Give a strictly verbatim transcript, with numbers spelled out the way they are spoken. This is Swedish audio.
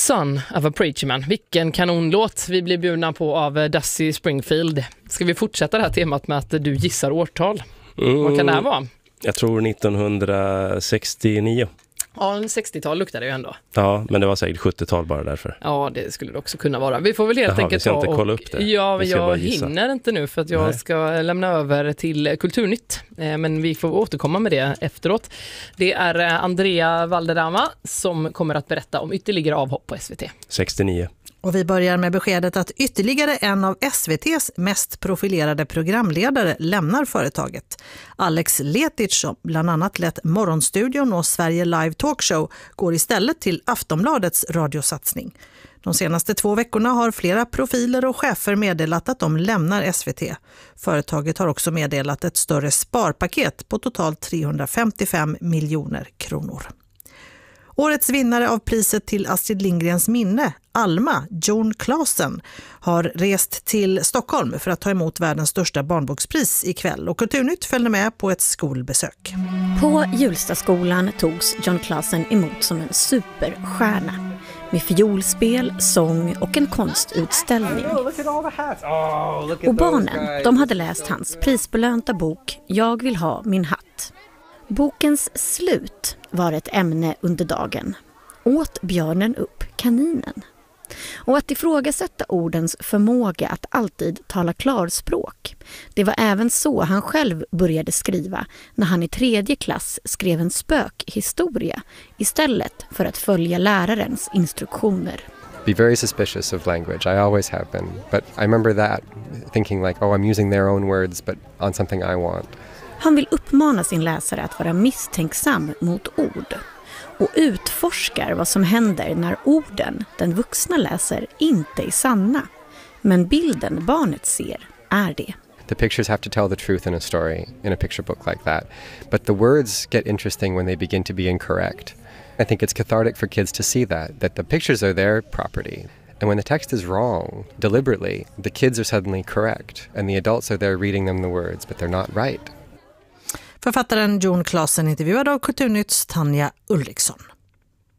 Son of a Preacher Man. Vilken kanonlåt vi blir bjudna på av Dusty Springfield. Ska vi fortsätta det här temat med att du gissar årtal? Mm. Vad kan det här vara? Jag tror nittonhundrasextionio. Ja, sextiotal luktar det ju ändå. Ja, men det var säkert sjuttiotal bara därför. Ja, det skulle det också kunna vara. Vi får väl helt Jaha, enkelt ta och... kolla upp det. Ja, men jag hinner inte nu för att jag Nej. ska lämna över till Kulturnytt. Men vi får återkomma med det efteråt. Det är Andrea Valderrama som kommer att berätta om ytterligare avhopp på S V T. sextionio. Och vi börjar med beskedet att ytterligare en av S V T:s mest profilerade programledare lämnar företaget. Alex Letic, som bland annat lett Morgonstudion och Sverige Live Talkshow, går istället till Aftonbladets radiosatsning. De senaste två veckorna har flera profiler och chefer meddelat att de lämnar S V T. Företaget har också meddelat ett större sparpaket på totalt trehundrafemtiofem miljoner kronor. Årets vinnare av priset till Astrid Lindgrens minne, Alma, Jon Klasen, har rest till Stockholm för att ta emot världens största barnbokspris ikväll. Och Kulturnytt följde med på ett skolbesök. På Hjulstaskolan togs Jon Klasen emot som en superstjärna. Med fiolspel, sång och en konstutställning. Och barnen, de hade läst hans prisbelönta bok Jag vill ha min hatt. Bokens slut var ett ämne under dagen. Åt björnen upp kaninen? Och att ifrågasätta ordens förmåga att alltid tala klarspråk. Det var även så han själv började skriva när han i tredje klass skrev en spökhistoria istället för att följa lärarens instruktioner. Be very suspicious of language. I always have been. But I remember that, thinking like, oh, I'm using their own words but on something I want. Han vill uppmana sin läsare att vara misstänksam mot ord och utforskar vad som händer när orden den vuxna läser inte är sanna. Men bilden barnet ser är det. The pictures have to tell the truth in a story, in a picture book like that. But the words get interesting when they begin to be incorrect. I think it's cathartic for kids to see that, that the pictures are their property. And when the text is wrong, deliberately, the kids are suddenly correct. And the adults are there reading them the words, but they're not right. Författaren Jon Klasen intervjuad av Kulturnytts Tanja Ulriksson.